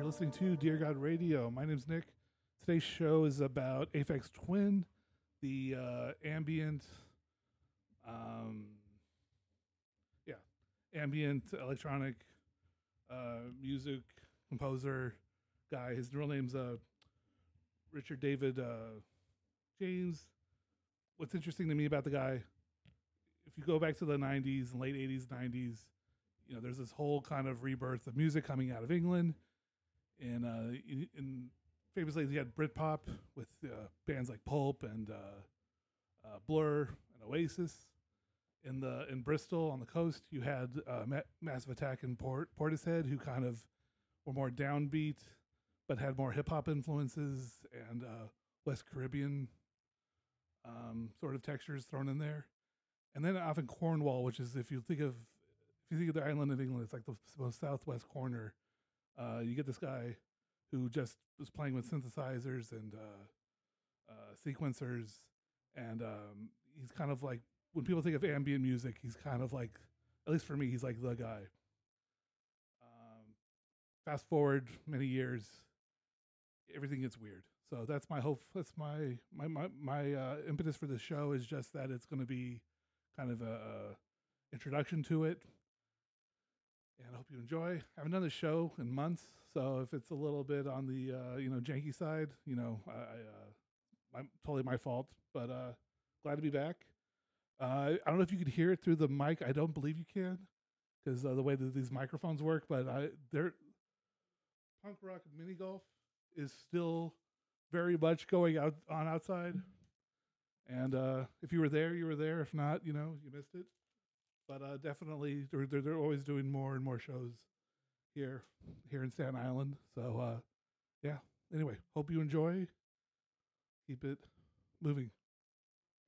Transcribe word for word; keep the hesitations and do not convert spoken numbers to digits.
listening to Dear God Radio. My name's Nick. Today's show is about Aphex Twin, the uh, ambient, um, yeah, ambient electronic uh, music composer guy. His real name's uh, Richard David uh, James. What's interesting to me about the guy, if you go back to the nineties and late eighties, nineties, you know, there's this whole kind of rebirth of music coming out of England. And uh, in, in famously, you had Britpop with uh, bands like Pulp and uh, uh, Blur and Oasis. In the in Bristol on the coast, you had uh, Ma- Massive Attack and Port Portishead, who kind of were more downbeat, but had more hip hop influences and uh, West Caribbean um, sort of textures thrown in there. And then off in Cornwall, which is if you think of if you think of the island of England, it's like the most southwest corner. Uh, you get this guy who just was playing with synthesizers and uh, uh, sequencers, and um, he's kind of like, when people think of ambient music, he's kind of like, at least for me, he's like the guy. Um, fast forward many years, everything gets weird. So that's my hope. That's my my my, my uh, impetus for this show is just that it's going to be kind of a, a introduction to it. And I hope you enjoy. I haven't done the show in months, so if it's a little bit on the uh, you know janky side, you know, I, I uh, I'm totally my fault. But uh, glad to be back. Uh, I don't know if you could hear it through the mic. I don't believe you can, because uh, the way that these microphones work. But I, they're punk rock mini golf is still very much going out on outside. And uh, if you were there, you were there. If not, you know, you missed it. But uh, definitely, they're, they're they're always doing more and more shows here here in Staten Island. So uh, yeah. Anyway, hope you enjoy. Keep it moving.